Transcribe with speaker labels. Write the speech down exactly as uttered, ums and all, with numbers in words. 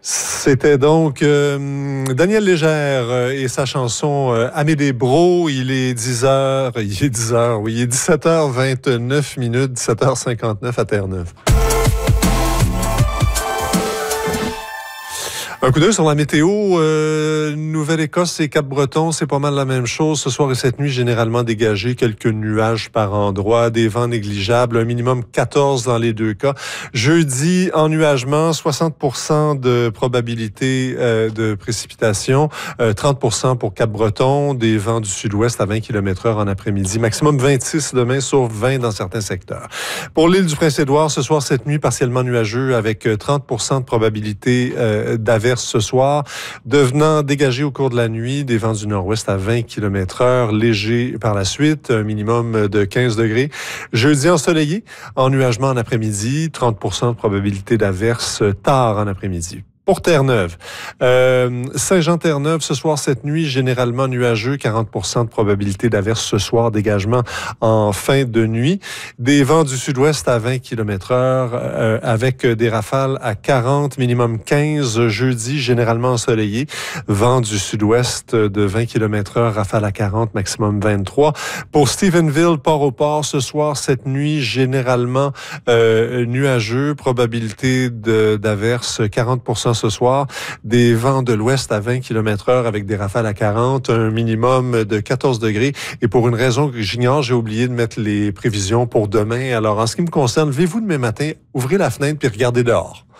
Speaker 1: C'était donc euh, Daniel Légère euh, et sa chanson euh, Amédée Bro. Il est dix heures, il est dix heures, oui, il est dix-sept heures vingt-neuf minutes, dix-sept heures cinquante-neuf à Terre-Neuve. Un coup d'œil sur la météo. Euh, Nouvelle-Écosse et Cap-Breton, c'est pas mal la même chose. Ce soir et cette nuit, généralement dégagé, quelques nuages par endroit, des vents négligeables, un minimum quatorze dans les deux cas. Jeudi, ennuagement, soixante pour cent de probabilité euh, de précipitation, euh, trente pour cent pour Cap-Breton, des vents du sud-ouest à vingt kilomètres heure en après-midi. Maximum vingt-six demain, sauf vingt dans certains secteurs. Pour l'île du Prince-Édouard, ce soir, cette nuit, partiellement nuageux avec trente pour cent de probabilité euh, d'averse ce soir, devenant dégagé au cours de la nuit, des vents du nord-ouest à vingt kilomètres heure, léger par la suite, un minimum de quinze degrés. Jeudi ensoleillé, ennuagement en après-midi, trente pour cent de probabilité d'averse tard en après-midi. Pour Terre-Neuve, euh, Saint-Jean-Terre-Neuve, ce soir, cette nuit, généralement nuageux, quarante pour cent de probabilité d'averse ce soir, dégagement en fin de nuit. Des vents du sud-ouest à vingt kilomètres heure, euh, avec des rafales à quarante, minimum quinze. Jeudi, généralement ensoleillé. Vent du sud-ouest de vingt kilomètres heure, rafale à quarante, maximum vingt-trois. Pour Stephenville, Port-au-Port, ce soir, cette nuit, généralement euh, nuageux, probabilité de, d'averse quarante pour cent ce soir, des vents de l'ouest à vingt kilomètres heure avec des rafales à quarante, un minimum de quatorze degrés. Et pour une raison que j'ignore, j'ai oublié de mettre les prévisions pour demain. Alors, en ce qui me concerne, levez-vous demain matin, ouvrez la fenêtre puis regardez dehors.